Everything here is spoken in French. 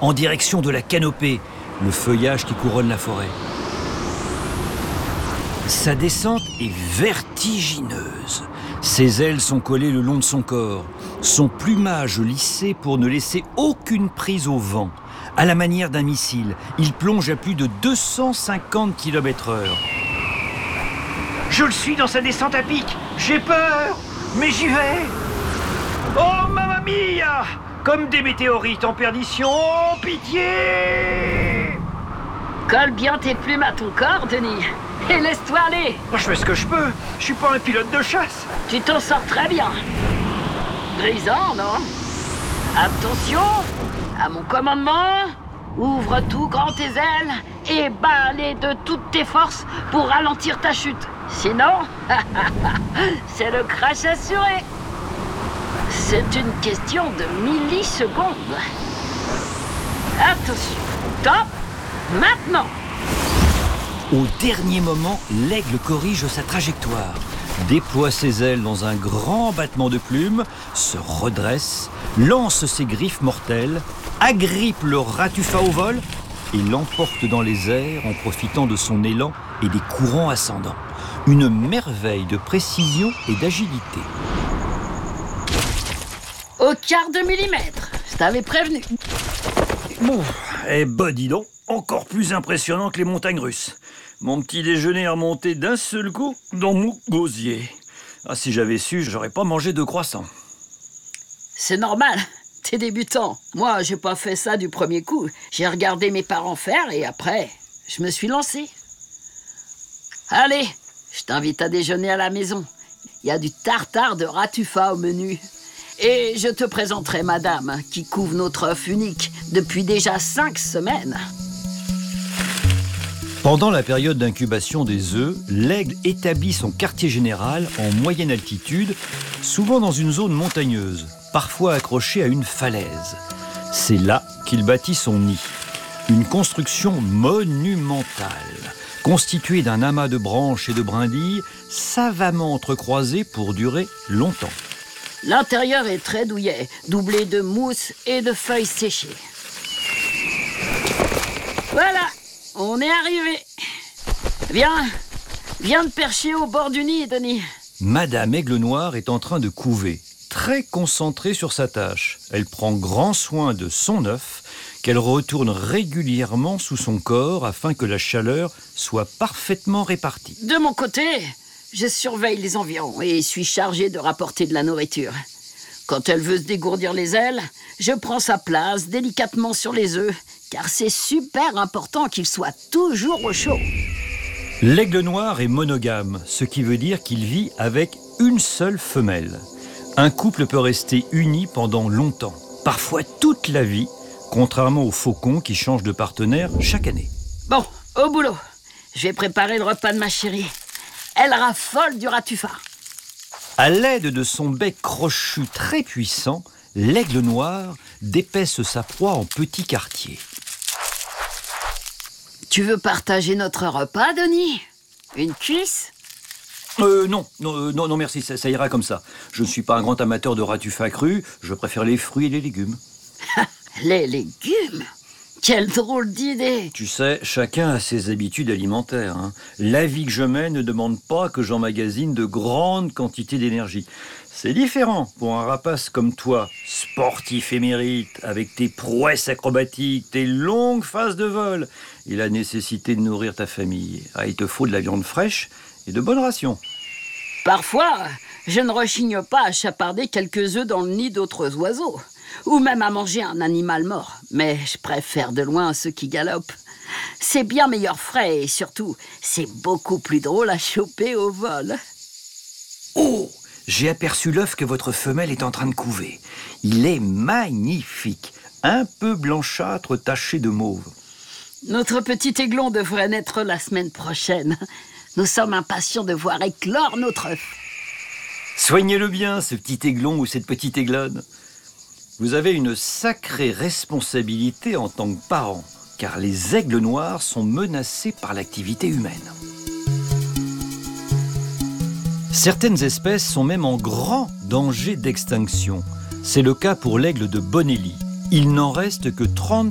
en direction de la canopée, le feuillage qui couronne la forêt. Sa descente est vertigineuse. Ses ailes sont collées le long de son corps, son plumage lissé pour ne laisser aucune prise au vent. À la manière d'un missile, il plonge à plus de 250 km/h. Je le suis dans sa descente à pic. J'ai peur, mais j'y vais. Oh, mamma mia! Comme des météorites en perdition, oh, pitié! Colle bien tes plumes à ton corps, Denis, et laisse-toi aller. Je fais ce que je peux. Je suis pas un pilote de chasse. Tu t'en sors très bien. Grisant, non? Attention, à mon commandement, ouvre tout grand tes ailes et bats-les de toutes tes forces pour ralentir ta chute. Sinon, c'est le crash assuré. C'est une question de millisecondes. Attention, top, maintenant. Au dernier moment, l'aigle corrige sa trajectoire, déploie ses ailes dans un grand battement de plumes, se redresse, lance ses griffes mortelles, agrippe le ratufat au vol et l'emporte dans les airs en profitant de son élan et des courants ascendants. Une merveille de précision et d'agilité. Au quart de millimètre, je t'avais prévenu. Bon, dis donc, encore plus impressionnant que les montagnes russes. Mon petit déjeuner a remonté d'un seul coup dans mon gosier. Ah, si j'avais su, j'aurais pas mangé de croissant. C'est normal, t'es débutant. Moi, j'ai pas fait ça du premier coup. J'ai regardé mes parents faire et après, je me suis lancé. Allez, je t'invite à déjeuner à la maison. Il y a du tartare de ratufat au menu. Et je te présenterai madame qui couve notre œuf unique depuis déjà 5 semaines. Pendant la période d'incubation des œufs, l'aigle établit son quartier général en moyenne altitude, souvent dans une zone montagneuse, parfois accroché à une falaise. C'est là qu'il bâtit son nid. Une construction monumentale, constituée d'un amas de branches et de brindilles savamment entrecroisées pour durer longtemps. L'intérieur est très douillet, doublé de mousse et de feuilles séchées. Voilà, on est arrivé. Viens te percher au bord du nid, Denis. Madame Aigle Noir est en train de couver, très concentrée sur sa tâche. Elle prend grand soin de son œuf, qu'elle retourne régulièrement sous son corps afin que la chaleur soit parfaitement répartie. De mon côté, je surveille les environs et suis chargé de rapporter de la nourriture. Quand elle veut se dégourdir les ailes, je prends sa place délicatement sur les œufs, car c'est super important qu'ils soient toujours au chaud. L'aigle noir est monogame, ce qui veut dire qu'il vit avec une seule femelle. Un couple peut rester uni pendant longtemps, parfois toute la vie, contrairement aux faucons qui changent de partenaire chaque année. Bon, au boulot. Je vais préparer le repas de ma chérie. Elle raffole du ratufat. À l'aide de son bec crochu très puissant, l'aigle noir dépaisse sa proie en petits quartiers. Tu veux partager notre repas, Denis? Une cuisse? Non, merci, ça ira comme ça. Je ne suis pas un grand amateur de ratufat cru, je préfère les fruits et les légumes. Les légumes? Quelle drôle d'idée! Tu sais, chacun a ses habitudes alimentaires. La vie que je mène ne demande pas que j'emmagasine de grandes quantités d'énergie. C'est différent pour un rapace comme toi, sportif émérite, avec tes prouesses acrobatiques, tes longues phases de vol et la nécessité de nourrir ta famille. Il te faut de la viande fraîche et de bonnes rations. Parfois, je ne rechigne pas à chaparder quelques œufs dans le nid d'autres oiseaux, ou même à manger un animal mort. Mais je préfère de loin ceux qui galopent. C'est bien meilleur frais et surtout, c'est beaucoup plus drôle à choper au vol. Oh! J'ai aperçu l'œuf que votre femelle est en train de couver. Il est magnifique, un peu blanchâtre taché de mauve. Notre petit aiglon devrait naître la semaine prochaine. Nous sommes impatients de voir éclore notre œuf. Soignez-le bien, ce petit aiglon ou cette petite aiglonne. Vous avez une sacrée responsabilité en tant que parent, car les aigles noirs sont menacés par l'activité humaine. Certaines espèces sont même en grand danger d'extinction. C'est le cas pour l'aigle de Bonelli. Il n'en reste que 30